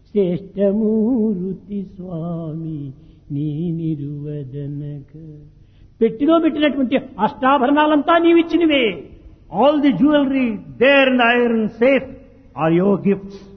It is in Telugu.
శ్రేష్టమూర్తి స్వామి నీ నిరువదనక. పెట్టిలో పెట్టినటువంటి అష్టాభరణాలంతా నీవిచ్చినవే. All the jewelry there in the iron safe are your gifts.